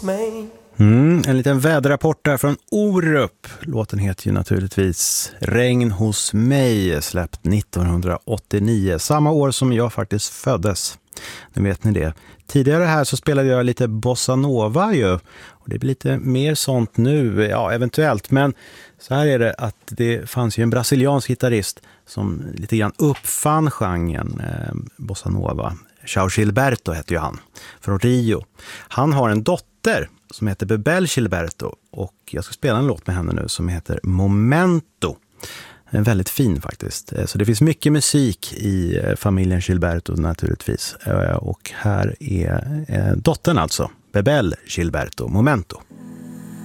hos mig. En liten väderrapport där från Orup. Låten heter ju naturligtvis Regn hos mig, släppt 1989. Samma år som jag faktiskt föddes. Nu vet ni det. Tidigare här så spelade jag lite bossa nova ju. Och det blir lite mer sånt nu, ja eventuellt. Men så här är det att det fanns ju en brasiliansk gitarrist som lite grann uppfann genren bossa nova. João Gilberto heter ju han, från Rio. Han har en dotter som heter Bebel Gilberto och jag ska spela en låt med henne nu som heter Momento. Den är väldigt fin faktiskt. Så det finns mycket musik i familjen Gilberto naturligtvis. Och här är dottern alltså, Bebel Gilberto, Momento.